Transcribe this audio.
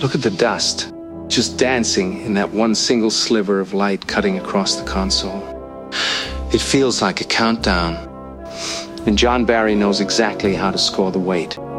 Look at the dust, just dancing in that one single sliver of light cutting across the console. It feels like a countdown. And John Barry knows exactly how to score the weight.